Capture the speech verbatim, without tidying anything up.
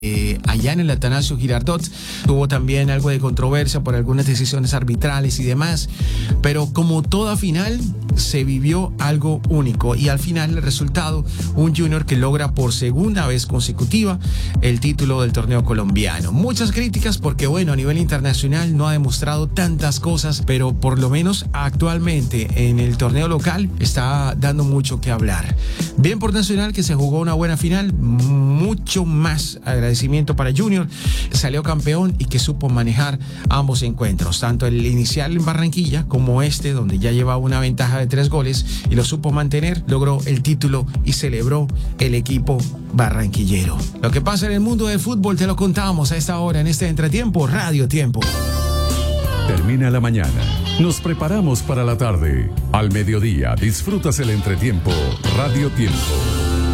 Eh, allá en el Atanasio Girardot tuvo también algo de controversia por algunas decisiones arbitrales y demás, pero como toda final se vivió algo único y al final el resultado, un Junior que logra por segunda vez consecutiva el título del torneo colombiano. Muchas críticas porque bueno, a nivel internacional no ha demostrado tantas cosas, pero por lo menos actualmente en el torneo local está dando mucho que hablar. Bien por Nacional, que se jugó una buena final, mucho más agradecimiento para Junior, salió campeón y que supo manejar ambos encuentros, tanto el inicial en Barranquilla como este, donde ya llevaba una ventaja de tres goles y lo supo mantener, logró el título y celebró el equipo barranquillero. Lo que pasa en el mundo del fútbol te lo contamos a esta hora en este entretiempo Radio Tiempo. Termina la mañana, nos preparamos para la tarde. Al mediodía disfrutas el entretiempo Radio Tiempo.